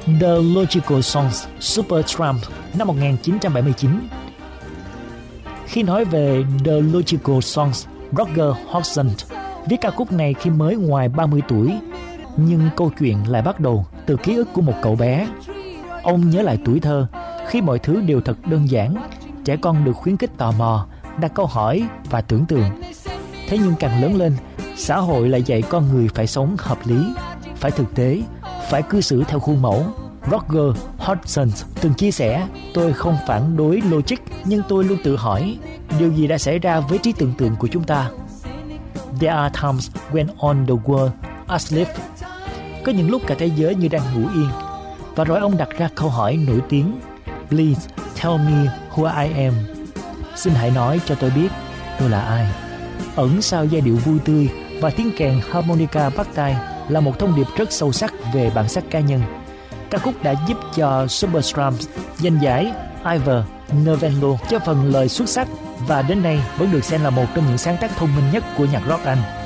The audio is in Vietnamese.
The Logical Songs Supertramp năm 1979. Khi nói về The Logical Songs, Roger Hodgson viết ca khúc này khi mới ngoài 30 tuổi, nhưng câu chuyện lại bắt đầu từ ký ức của một cậu bé. Ông nhớ lại tuổi thơ, khi mọi thứ đều thật đơn giản, trẻ con được khuyến khích tò mò, đặt câu hỏi và tưởng tượng. Thế nhưng càng lớn lên, xã hội lại dạy con người phải sống hợp lý, phải thực tế, phải cư xử theo khuôn mẫu. Roger Hodgson từng chia sẻ, tôi không phản đối logic, nhưng tôi luôn tự hỏi, điều gì đã xảy ra với trí tưởng tượng của chúng ta? There are times when on the world asleep. Có những lúc cả thế giới như đang ngủ yên. Và rồi ông đặt ra câu hỏi nổi tiếng, Please tell me who I am. Xin hãy nói cho tôi biết tôi là ai. Ẩn sau giai điệu vui tươi và tiếng kèn harmonica bắt tai là một thông điệp rất sâu sắc về bản sắc cá nhân. Ca khúc đã giúp cho Supertramp giành giải Ivor Novello cho phần lời xuất sắc và đến nay vẫn được xem là một trong những sáng tác thông minh nhất của nhạc rock Anh.